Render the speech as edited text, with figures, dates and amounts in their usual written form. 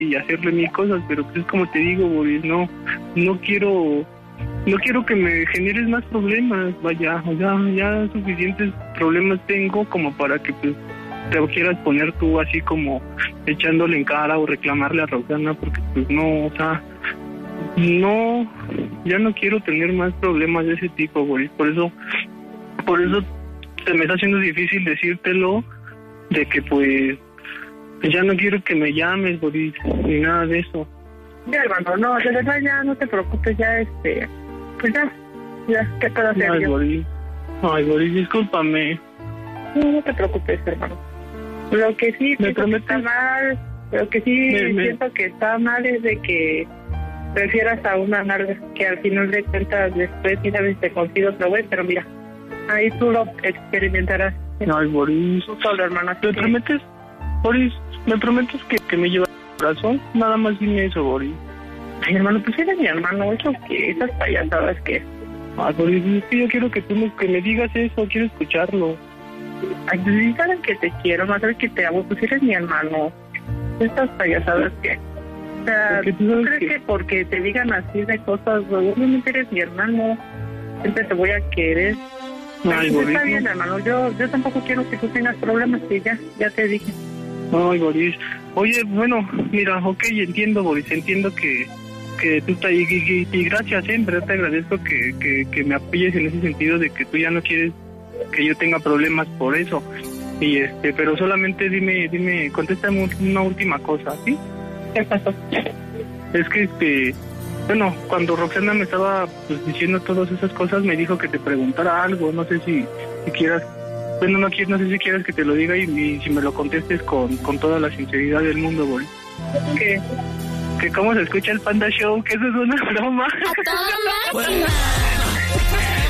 y hacerle mil cosas, pero pues es como te digo, Boris, no quiero que me generes más problemas, vaya, ya suficientes problemas tengo como para que pues te quieras poner tú así como echándole en cara o reclamarle a Roxana, porque pues no, o sea, no, ya no quiero tener más problemas de ese tipo, Boris, por eso se me está haciendo difícil decírtelo, de que pues ya no quiero que me llames, Boris, ni nada de eso. Ya, hermano, no, de verdad ya no te preocupes, ya pues ya, ¿qué puedo hacer yo? Boris, discúlpame. No te preocupes, hermano. Lo que sí pienso que está mal, lo que sí siento que está mal es de que prefieras a una nalga que al final de cuentas después sí sabes te consigo otro güey, pero mira, ahí tú lo experimentarás. Ay, Boris, tú solo, hermano. ¿Me prometes, Boris, me prometes que me llevas al corazón? Nada más dime eso, Boris. Ay, hermano, pues eres mi hermano, eso que esas payasadas que... Ay, Boris, es que yo quiero que tú que me digas eso, quiero escucharlo. Ay, pues sabes que te quiero, más sabes que te amo, pues eres mi hermano. Estas payasadas que... O sea, ¿tú crees que porque te digan así de cosas, obviamente eres mi hermano, siempre te voy a querer? Ay, Boris, está bien, hermano, yo tampoco quiero que tú tengas problemas, que ya te dije. Ay, Boris. Oye, bueno, mira, ok, entiendo, Boris, entiendo que tú estás ahí, y gracias, en verdad te agradezco que me apoyes en ese sentido de que tú ya no quieres que yo tenga problemas por eso. Y pero solamente dime, contéstame una última cosa, ¿sí? ¿Qué pasó? Es que bueno, cuando Roxana me estaba pues diciendo todas esas cosas, me dijo que te preguntara algo, no sé si quieras, bueno, no sé si quieres que te lo diga y si me lo contestes con toda la sinceridad del mundo, Boris. Que cómo se escucha el Panda Show, que eso es una broma. ¡A toda máquina!